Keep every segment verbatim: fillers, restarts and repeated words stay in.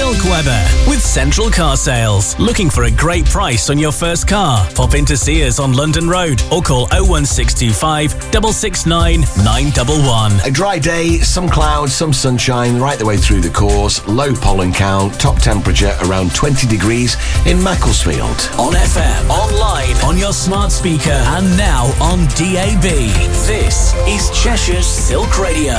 Silk Weber with Central Car Sales. Looking for a great price on your first car? Pop in to see us on London Road or call oh one six two five, six six nine, nine one one. A dry day, some clouds, some sunshine right the way through the course. Low pollen count, top temperature around twenty degrees in Macclesfield. On F M, online, on your smart speaker, and now on D A B. This is Cheshire's Silk Radio.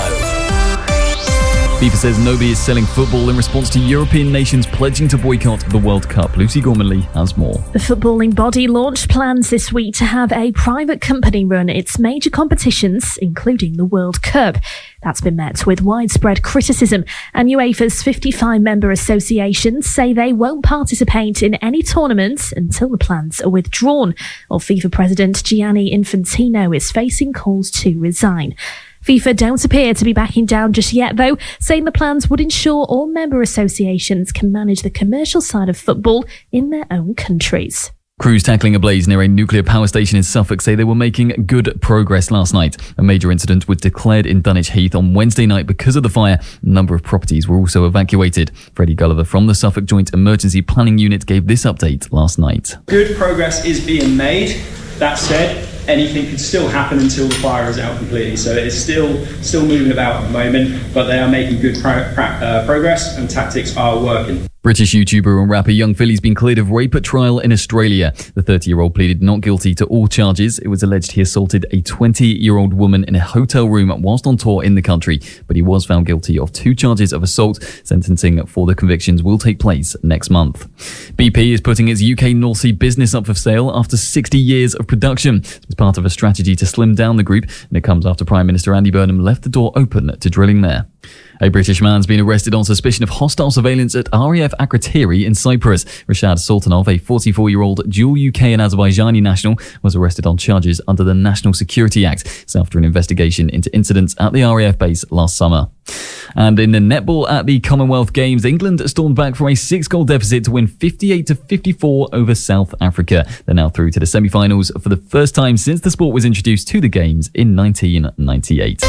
FIFA says nobody is selling football in response to European nations pledging to boycott the World Cup. Lucy Gormanley has more. The footballing body launched plans this week to have a private company run its major competitions, including the World Cup. That's been met with widespread criticism, and UEFA's fifty-five member associations say they won't participate in any tournaments until the plans are withdrawn, while FIFA President Gianni Infantino is facing calls to resign. FIFA don't appear to be backing down just yet, though, saying the plans would ensure all member associations can manage the commercial side of football in their own countries. Crews tackling a blaze near a nuclear power station in Suffolk say they were making good progress last night. A major incident was declared in Dunwich Heath on Wednesday night because of the fire. A number of properties were also evacuated. Freddie Gulliver from the Suffolk Joint Emergency Planning Unit gave this update last night. Good progress is being made. That said, anything could still happen until the fire is out completely. So it is still still moving about at the moment, but they are making good pro- pro- uh, progress and tactics are working. British YouTuber and rapper Young Philly's been cleared of rape at trial in Australia. The thirty-year-old pleaded not guilty to all charges. It was alleged he assaulted a twenty-year-old woman in a hotel room whilst on tour in the country, but he was found guilty of two charges of assault. Sentencing for the convictions will take place next month. B P is putting its U K North Sea business up for sale after sixty years of production. It's part of a strategy to slim down the group, and it comes after Prime Minister Andy Burnham left the door open to drilling there. A British man's been arrested on suspicion of hostile surveillance at R A F Akrotiri in Cyprus. Rashad Sultanov, a forty-four-year-old dual U K and Azerbaijani national, was arrested on charges under the National Security Act. It's after an investigation into incidents at the R A F base last summer. And in the netball at the Commonwealth Games, England stormed back from a six-goal deficit to win fifty-eight to fifty-four over South Africa. They're now through to the semi-finals for the first time since the sport was introduced to the Games in nineteen ninety-eight.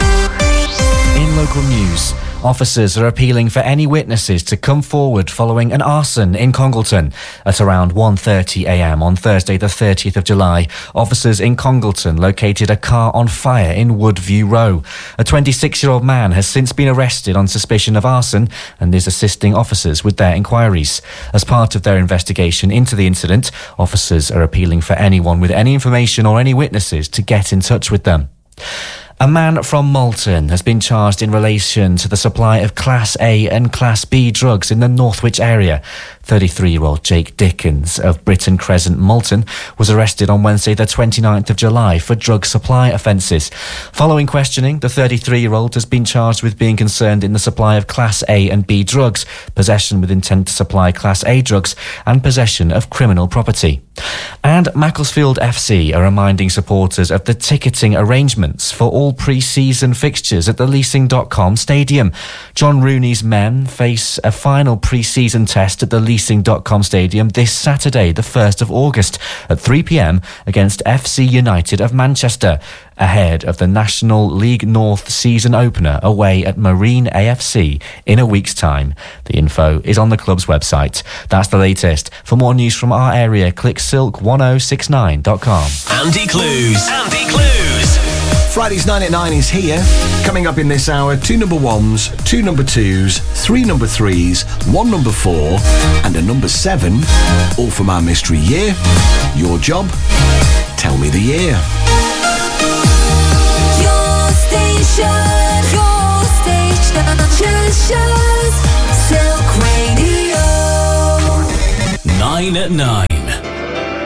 In local news, officers are appealing for any witnesses to come forward following an arson in Congleton. At around one thirty a m on Thursday the thirtieth of July, officers in Congleton located a car on fire in Woodview Row. A twenty-six-year-old man has since been arrested on suspicion of arson and is assisting officers with their inquiries. As part of their investigation into the incident, officers are appealing for anyone with any information or any witnesses to get in touch with them. A man from Malton has been charged in relation to the supply of Class A and Class B drugs in the Northwich area. thirty-three-year-old Jake Dickens of Britton Crescent, Malton, was arrested on Wednesday the twenty-ninth of July for drug supply offences. Following questioning, the thirty-three-year-old has been charged with being concerned in the supply of Class A and B drugs, possession with intent to supply Class A drugs, and possession of criminal property. And Macclesfield F C are reminding supporters of the ticketing arrangements for all pre-season fixtures at the leasing dot com stadium. John Rooney's men face a final pre-season test at the leasing dot com stadium this Saturday, the first of August, at three p m against F C United of Manchester, ahead of the National League North season opener away at Marine A F C in a week's time. The info is on the club's website. That's the latest. For more news from our area, click silk one oh six nine dot com. Andy Clues. Andy Clues. Fridays nine at nine is here. Coming up in this hour, two number ones, two number twos, three number threes, one number four, and a number seven, all from our mystery year. Your job? Tell me the year. Your station, your station, Cheshire's Silk Radio. Nine at nine.